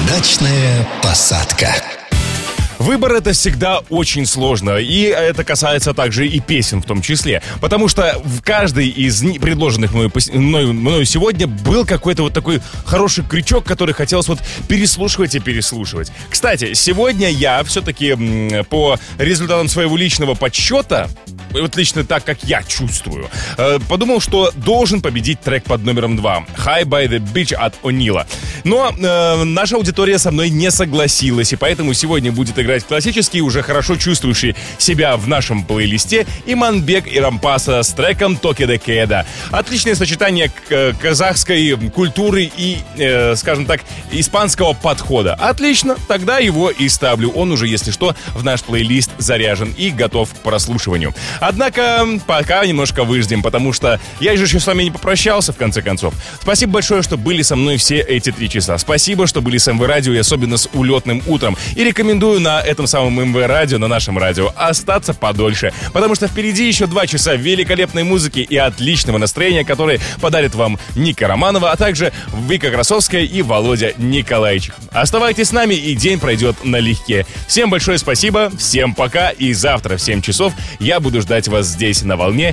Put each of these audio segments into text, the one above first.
Удачная посадка. Выбор — это всегда очень сложно, и это касается также и песен в том числе, потому что в каждой из предложенных мною сегодня был какой-то вот такой хороший крючок, который хотелось вот переслушивать и переслушивать. Кстати, сегодня я все-таки по результатам своего личного подсчета, вот лично так, как я чувствую, подумал, что должен победить трек под номером 2 «High by the Beach» от О'Нила. Но наша аудитория со мной не согласилась, и поэтому сегодня будет играть классический, уже хорошо чувствующий себя в нашем плейлисте Иманбек и Рампаса с треком «Токе де Кеда». Отличное сочетание казахской культуры и, скажем так, испанского подхода. Отлично, тогда его и ставлю. Он уже, если что, в наш плейлист заряжен и готов к прослушиванию. Однако пока немножко выждем, потому что я же еще с вами не попрощался, в конце концов. Спасибо большое, что были со мной все эти 3 часа. Спасибо, что были с МВ Радио, и особенно с улетным утром. И рекомендую на этом самом МВ Радио, на нашем радио, остаться подольше, потому что впереди еще 2 часа великолепной музыки и отличного настроения, которые подарят вам Ника Романова, а также Вика Красовская и Володя Николаевич. Оставайтесь с нами, и день пройдет налегке. Всем большое спасибо, всем пока, и завтра в 7 часов я буду ждать вас здесь на волне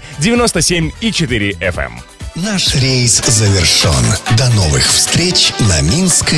97,4 FM. Наш рейс завершен. До новых встреч на Минской